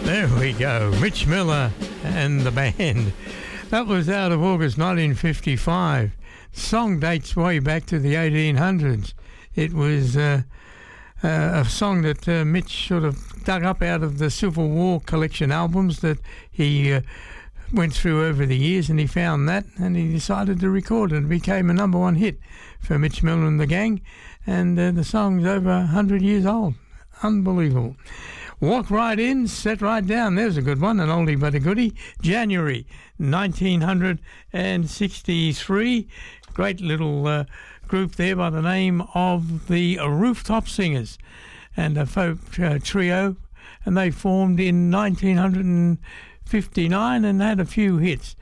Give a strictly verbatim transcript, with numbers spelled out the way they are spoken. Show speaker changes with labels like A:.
A: There we go, Mitch Miller and the band. That was out of August nineteen fifty-five. The song dates way back to the eighteen hundreds. It was uh, uh, a song that uh, Mitch sort of dug up out of the Civil War collection albums that he uh, went through over the years, and he found that and he decided to record it. It became a number one hit for Mitch Miller and the gang, and uh, the song's over one hundred years old. Unbelievable. Walk Right In, Set Right Down. There's a good one, an oldie but a goodie. January nineteen sixty-three. Great little uh, group there by the name of the Rooftop Singers, and a folk uh, trio, and they formed in nineteen fifty-nine and had a few hits.